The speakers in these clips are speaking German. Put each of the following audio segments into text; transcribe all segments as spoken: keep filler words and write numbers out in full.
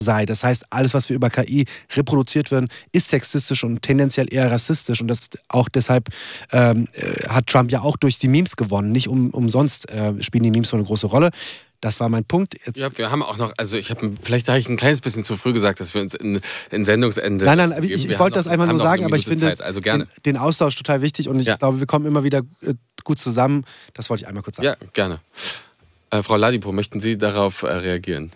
sei. Das heißt, alles, was wir über K I reproduziert werden, ist sexistisch und tendenziell eher rassistisch. Und das auch deshalb ähm, hat Trump ja auch durch die Memes gewonnen. Nicht um, umsonst äh, spielen die Memes so eine große Rolle. Das war mein Punkt. Jetzt ja, wir haben auch noch, also ich habe, vielleicht habe ich ein kleines bisschen zu früh gesagt, dass wir uns in, in Sendungsende. Nein, nein, ich, ich wollte das einfach nur sagen, aber ich finde Zeit. Also gerne. Den, den Austausch total wichtig und ich ja. glaube, wir kommen immer wieder äh, gut zusammen. Das wollte ich einmal kurz sagen. Ja, gerne. Äh, Frau Ladipo, möchten Sie darauf äh, reagieren?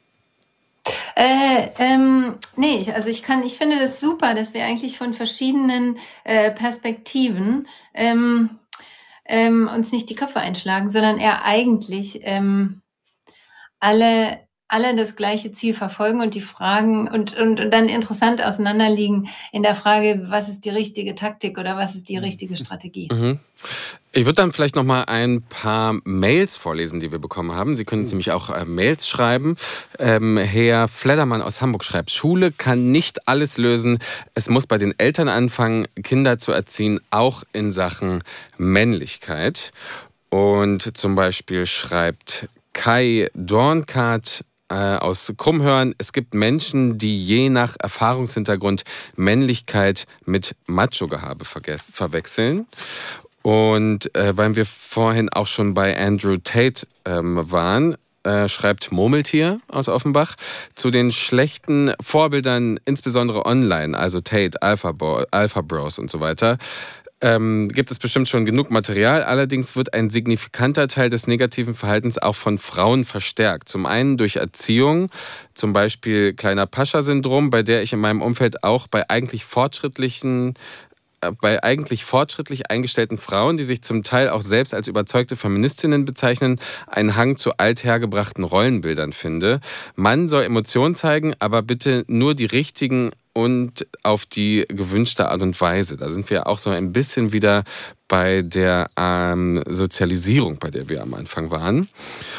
Äh, ähm, nee, ich, also ich kann, ich finde das super, dass wir eigentlich von verschiedenen äh, Perspektiven ähm, ähm, uns nicht die Köpfe einschlagen, sondern eher eigentlich ähm, alle alle das gleiche Ziel verfolgen und die Fragen und, und, und dann interessant auseinanderliegen in der Frage, was ist die richtige Taktik oder was ist die richtige Strategie. Mhm. Ich würde dann vielleicht noch mal ein paar Mails vorlesen, die wir bekommen haben. Sie können jetzt nämlich auch äh, Mails schreiben. Ähm, Herr Fledermann aus Hamburg schreibt, Schule kann nicht alles lösen. Es muss bei den Eltern anfangen, Kinder zu erziehen, auch in Sachen Männlichkeit. Und zum Beispiel schreibt Kai Dornkart aus Krummhörn, es gibt Menschen, die je nach Erfahrungshintergrund Männlichkeit mit Macho-Gehabe verwechseln. Und äh, weil wir vorhin auch schon bei Andrew Tate ähm, waren, äh, schreibt Murmeltier aus Offenbach, zu den schlechten Vorbildern, insbesondere online, also Tate, Alpha, Bo- Alpha Bros und so weiter, Ähm, gibt es bestimmt schon genug Material. Allerdings wird ein signifikanter Teil des negativen Verhaltens auch von Frauen verstärkt. Zum einen durch Erziehung, zum Beispiel kleiner Pascha-Syndrom, bei der ich in meinem Umfeld auch bei eigentlich fortschrittlichen bei eigentlich fortschrittlich eingestellten Frauen, die sich zum Teil auch selbst als überzeugte Feministinnen bezeichnen, einen Hang zu althergebrachten Rollenbildern finde. Mann soll Emotionen zeigen, aber bitte nur die richtigen und auf die gewünschte Art und Weise. Da sind wir auch so ein bisschen wieder bei der ähm, Sozialisierung, bei der wir am Anfang waren.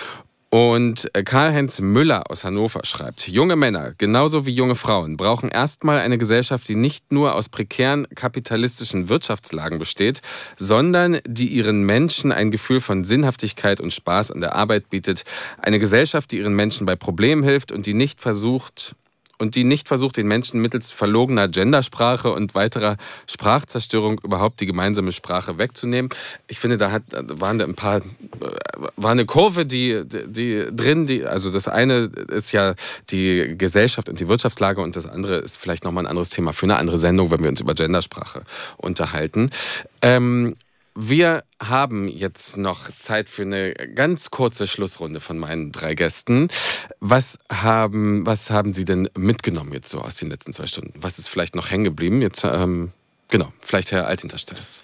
Und Karl-Heinz Müller aus Hannover schreibt, junge Männer, genauso wie junge Frauen, brauchen erstmal eine Gesellschaft, die nicht nur aus prekären kapitalistischen Wirtschaftslagen besteht, sondern die ihren Menschen ein Gefühl von Sinnhaftigkeit und Spaß an der Arbeit bietet. Eine Gesellschaft, die ihren Menschen bei Problemen hilft und die nicht versucht... und die nicht versucht, den Menschen mittels verlogener Gendersprache und weiterer Sprachzerstörung überhaupt die gemeinsame Sprache wegzunehmen. Ich finde, da hat, waren da ein paar, war eine Kurve, die, die drin, die, also das eine ist ja die Gesellschaft und die Wirtschaftslage und das andere ist vielleicht nochmal ein anderes Thema für eine andere Sendung, wenn wir uns über Gendersprache unterhalten. Ähm, Wir haben jetzt noch Zeit für eine ganz kurze Schlussrunde von meinen drei Gästen. Was haben, was haben Sie denn mitgenommen jetzt so aus den letzten zwei Stunden? Was ist vielleicht noch hängen geblieben? Jetzt, ähm, genau, vielleicht Herr Althinterstedt.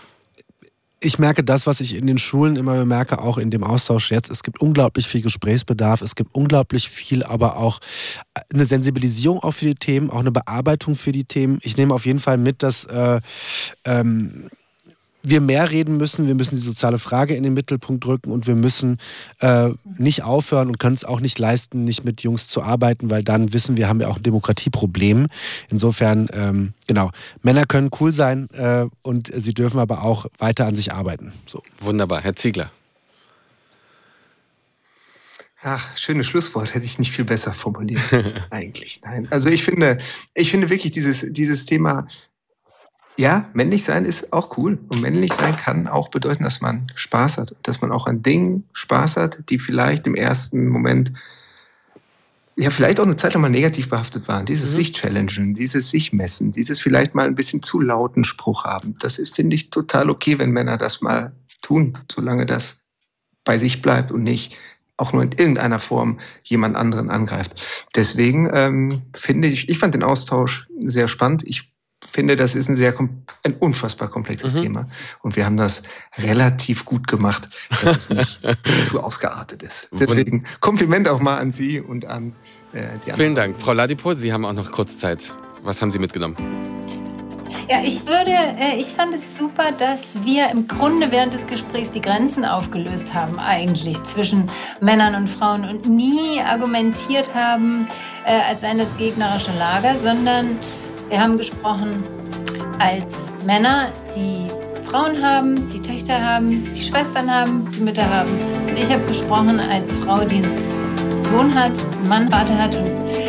Ich merke das, was ich in den Schulen immer bemerke, auch in dem Austausch jetzt. Es gibt unglaublich viel Gesprächsbedarf. Es gibt unglaublich viel, aber auch eine Sensibilisierung auch für die Themen, auch eine Bearbeitung für die Themen. Ich nehme auf jeden Fall mit, dass äh, ähm, wir mehr reden müssen, wir müssen die soziale Frage in den Mittelpunkt rücken und wir müssen äh, nicht aufhören und können es auch nicht leisten, nicht mit Jungs zu arbeiten, weil dann wissen wir, haben wir auch ein Demokratieproblem. Insofern, ähm, genau, Männer können cool sein äh, und sie dürfen aber auch weiter an sich arbeiten. So. Wunderbar, Herr Ziegler. Ach, schönes Schlusswort, hätte ich nicht viel besser formuliert. Eigentlich, nein. Also ich finde, ich finde wirklich dieses, dieses Thema, ja, männlich sein ist auch cool. Und männlich sein kann auch bedeuten, dass man Spaß hat. Dass man auch an Dingen Spaß hat, die vielleicht im ersten Moment, ja, vielleicht auch eine Zeit lang mal negativ behaftet waren. Dieses mhm. sich challengen, dieses sich messen, dieses vielleicht mal ein bisschen zu lauten Spruch haben. Das ist, finde ich, total okay, wenn Männer das mal tun, solange das bei sich bleibt und nicht auch nur in irgendeiner Form jemand anderen angreift. Deswegen ähm, finde ich, ich fand den Austausch sehr spannend. Ich finde, das ist ein sehr, ein unfassbar komplexes mhm. Thema. Und wir haben das relativ gut gemacht, dass es nicht zu ausgeartet ist. Deswegen Kompliment auch mal an Sie und an äh, die anderen. Vielen Dank. Frau Ladipo, Sie haben auch noch kurz Zeit. Was haben Sie mitgenommen? Ja, ich würde, äh, ich fand es super, dass wir im Grunde während des Gesprächs die Grenzen aufgelöst haben, eigentlich zwischen Männern und Frauen und nie argumentiert haben, äh, als seien das gegnerische Lager, sondern wir haben gesprochen als Männer, die Frauen haben, die Töchter haben, die Schwestern haben, die Mütter haben. Und ich habe gesprochen als Frau, die einen Sohn hat, einen Mann, Vater hat und